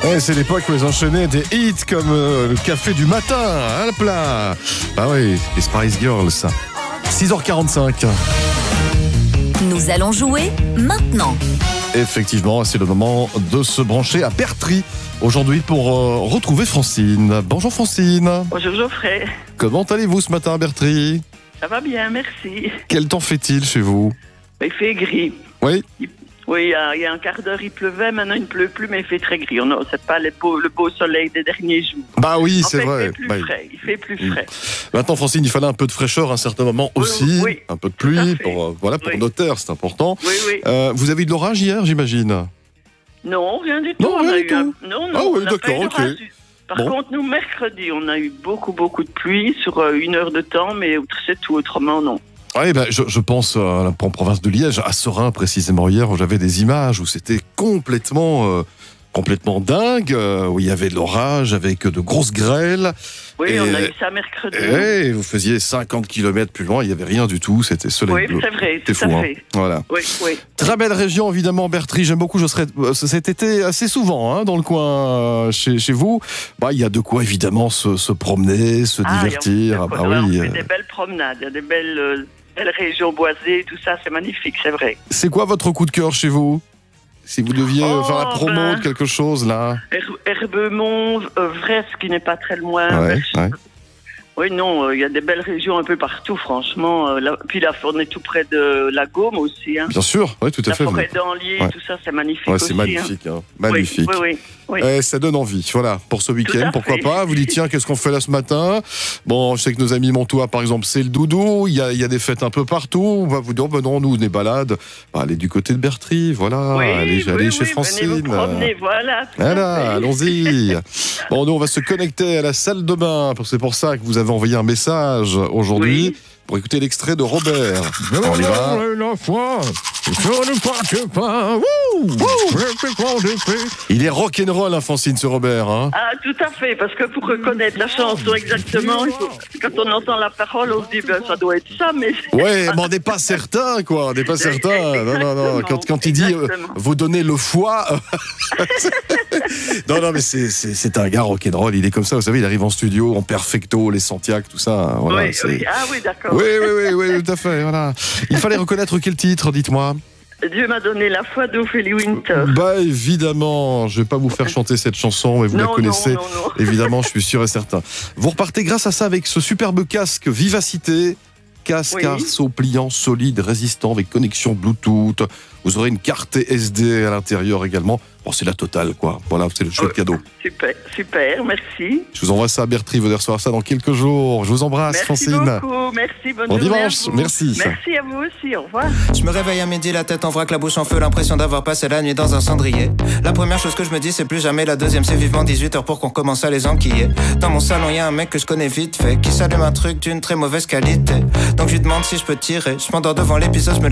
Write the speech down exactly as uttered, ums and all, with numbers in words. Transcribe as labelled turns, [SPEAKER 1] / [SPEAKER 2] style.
[SPEAKER 1] Ouais, c'est l'époque où ils enchaînaient des hits comme euh, le café du matin, à la plat. Bah oui, les Spice Girls, ça. six heures quarante-cinq.
[SPEAKER 2] Nous allons jouer maintenant.
[SPEAKER 1] Effectivement, c'est le moment de se brancher à Bertry aujourd'hui pour euh, retrouver Francine. Bonjour Francine.
[SPEAKER 3] Bonjour Geoffrey.
[SPEAKER 1] Comment allez-vous ce matin à Bertry?
[SPEAKER 3] Ça va bien, merci.
[SPEAKER 1] Quel temps fait-il chez vous?
[SPEAKER 3] Il fait gris.
[SPEAKER 1] Oui.
[SPEAKER 3] Il, oui, il y, a, il y a un quart d'heure il pleuvait, maintenant il ne pleut plus, mais il fait très gris. Non, c'est pas les beaux, le beau soleil des derniers jours.
[SPEAKER 1] Bah oui,
[SPEAKER 3] en
[SPEAKER 1] c'est
[SPEAKER 3] fait,
[SPEAKER 1] vrai.
[SPEAKER 3] Il fait plus
[SPEAKER 1] bah,
[SPEAKER 3] frais. Il fait plus
[SPEAKER 1] oui.
[SPEAKER 3] frais.
[SPEAKER 1] Maintenant Francine, il fallait un peu de fraîcheur à un certain moment
[SPEAKER 3] Oui,
[SPEAKER 1] aussi.
[SPEAKER 3] oui,
[SPEAKER 1] un peu de pluie pour, euh, voilà, pour
[SPEAKER 3] Oui.
[SPEAKER 1] nos terres, c'est important.
[SPEAKER 3] Oui, oui.
[SPEAKER 1] Euh, vous avez eu de l'orage hier, j'imagine?
[SPEAKER 3] Non, rien du tout.
[SPEAKER 1] Non,
[SPEAKER 3] on
[SPEAKER 1] rien
[SPEAKER 3] a
[SPEAKER 1] du
[SPEAKER 3] eu
[SPEAKER 1] tout.
[SPEAKER 3] un... Non, non,
[SPEAKER 1] Ah oui,
[SPEAKER 3] on n'a pas
[SPEAKER 1] d'accord,
[SPEAKER 3] eu
[SPEAKER 1] ok.
[SPEAKER 3] d'orage. Par
[SPEAKER 1] Bon.
[SPEAKER 3] contre, nous, mercredi, on a eu beaucoup, beaucoup de pluie sur euh, une heure de temps, mais c'est tout, autrement, non.
[SPEAKER 1] Oui, ben, je, je pense à la en province de Liège, à Serein précisément hier, où j'avais des images où c'était complètement, euh, complètement dingue, euh, où il y avait de l'orage avec de grosses grêles.
[SPEAKER 3] Oui,
[SPEAKER 1] Et-
[SPEAKER 3] on a eu ça mercredi.
[SPEAKER 1] Et vous faisiez cinquante kilomètres plus loin, il n'y avait rien du tout, c'était soleil
[SPEAKER 3] Oui,
[SPEAKER 1] bleu.
[SPEAKER 3] c'est vrai,
[SPEAKER 1] C'était
[SPEAKER 3] tout
[SPEAKER 1] fou,
[SPEAKER 3] à
[SPEAKER 1] hein.
[SPEAKER 3] fait.
[SPEAKER 1] Voilà.
[SPEAKER 3] Oui, oui.
[SPEAKER 1] Très belle région, évidemment, Bertry. J'aime beaucoup. Je serai euh, cet été assez souvent hein, dans le coin euh, chez, chez vous. Bah, il y a de quoi, évidemment, se, se promener, se
[SPEAKER 3] Ah,
[SPEAKER 1] divertir.
[SPEAKER 3] il y a-
[SPEAKER 1] Ah, bah
[SPEAKER 3] ouais, on
[SPEAKER 1] oui.
[SPEAKER 3] fait
[SPEAKER 1] euh,
[SPEAKER 3] des belles promenades, il y a des belles, euh, belles régions boisées, tout ça, c'est magnifique, c'est vrai.
[SPEAKER 1] C'est quoi votre coup de cœur chez vous? Si vous deviez
[SPEAKER 3] Oh,
[SPEAKER 1] faire la promo
[SPEAKER 3] ben.
[SPEAKER 1] de quelque chose, là.
[SPEAKER 3] Her- Herbemont, euh, Vresse, qui n'est pas très loin.
[SPEAKER 1] Ouais,
[SPEAKER 3] Verch-
[SPEAKER 1] ouais.
[SPEAKER 3] Oui, non, euh, il y a des belles régions un peu partout, franchement. euh, là- puis là, on est tout près de la Gaume aussi. Hein.
[SPEAKER 1] Bien sûr, oui, tout à
[SPEAKER 3] La
[SPEAKER 1] fait.
[SPEAKER 3] forêt d'Anlier,
[SPEAKER 1] Ouais.
[SPEAKER 3] tout ça, c'est magnifique
[SPEAKER 1] Ouais,
[SPEAKER 3] aussi.
[SPEAKER 1] c'est magnifique, hein.
[SPEAKER 3] Hein.
[SPEAKER 1] Magnifique.
[SPEAKER 3] Oui, oui, oui. oui.
[SPEAKER 1] Eh, ça donne envie, voilà, pour ce week-end,
[SPEAKER 3] Tout à
[SPEAKER 1] pourquoi
[SPEAKER 3] fait.
[SPEAKER 1] pas. Vous dites, tiens, qu'est-ce qu'on fait là ce matin? Bon, je sais que nos amis Montois, par exemple, c'est le doudou, il y a, il y a des fêtes un peu partout. On va vous dire, ben non, nous, des balades, bah, allez du côté de Bertry, voilà,
[SPEAKER 3] Oui,
[SPEAKER 1] allez,
[SPEAKER 3] oui,
[SPEAKER 1] allez
[SPEAKER 3] oui,
[SPEAKER 1] chez
[SPEAKER 3] venez
[SPEAKER 1] Francine.
[SPEAKER 3] vous promener, voilà. tout à
[SPEAKER 1] Voilà,
[SPEAKER 3] fait.
[SPEAKER 1] allons-y. Bon, nous, on va se connecter à la salle de bain, parce que c'est pour ça que vous avez envoyé un message aujourd'hui,
[SPEAKER 3] Oui.
[SPEAKER 1] pour écouter l'extrait de Robert. On y va.
[SPEAKER 4] La foi, je ne parte pas. Wouh,
[SPEAKER 1] Il est rock'n'roll, hein, Francine, ce Robert, hein.
[SPEAKER 3] Ah, tout à fait, parce que pour reconnaître la chanson exactement, il faut- quand on entend la parole, on se dit, ben, ça doit être ça, mais...
[SPEAKER 1] Ouais, mais on n'est pas certain, quoi. On n'est pas certain. Non, non, non. Quand, quand il dit euh,
[SPEAKER 3] Exactement.
[SPEAKER 1] vous donnez le foie. non, non, mais c'est, c'est, c'est un gars rock'n'roll. Il est comme ça, vous savez, il arrive en studio, en perfecto, les Santiago, tout ça. Voilà,
[SPEAKER 3] oui,
[SPEAKER 1] c'est-
[SPEAKER 3] oui. Ah oui, d'accord.
[SPEAKER 1] oui, oui, oui, oui, tout à fait. Voilà. Il fallait reconnaître quel titre, dites-moi.
[SPEAKER 3] Dieu m'a donné la foi d'Ophélie Winter.
[SPEAKER 1] Bah, évidemment, je vais pas vous faire chanter cette chanson, mais vous
[SPEAKER 3] non,
[SPEAKER 1] la connaissez.
[SPEAKER 3] non, non, non.
[SPEAKER 1] Évidemment, je suis sûr et certain. Vous repartez grâce à ça avec ce superbe casque Vivacité. Casque
[SPEAKER 3] Oui.
[SPEAKER 1] arceau pliant, solide, résistant, avec connexion Bluetooth. Vous aurez une carte S D à l'intérieur également. Bon, c'est la totale, quoi. Voilà, c'est le chouette cadeau.
[SPEAKER 3] Super, super, merci.
[SPEAKER 1] Je vous envoie ça à Bertry. Vous allez recevoir ça dans quelques jours. Je vous embrasse,
[SPEAKER 3] Merci
[SPEAKER 1] Francine.
[SPEAKER 3] beaucoup, merci, bonne
[SPEAKER 1] Bon
[SPEAKER 3] journée
[SPEAKER 1] dimanche,
[SPEAKER 3] à vous.
[SPEAKER 1] merci.
[SPEAKER 3] Merci à vous aussi, au revoir.
[SPEAKER 5] Je me réveille à midi, la tête en vrac, la bouche en feu, l'impression d'avoir passé la nuit dans un cendrier. La première chose que je me dis, c'est plus jamais. La deuxième, c'est vivement dix-huit heures pour qu'on commence à les enquiller. Dans mon salon, y a un mec que je connais vite fait, qui s'allume un truc d'une très mauvaise qualité. Donc je lui demande si je peux tirer. Je m'endors devant l'épisode, je me